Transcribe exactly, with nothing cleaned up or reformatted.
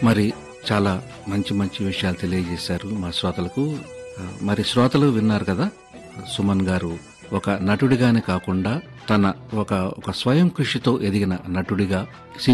మరి చాలా మంచి మంచి విషయాలు తెలియజేశారు మా శ్రోతలకు. ఆ, మరి శ్రోతలు విన్నారు కదా, సుమన్ గారు ఒక నటుడిగానే కాకుండా తన ఒక ఒక స్వయం కృషితో ఎదిగిన నటుడిగా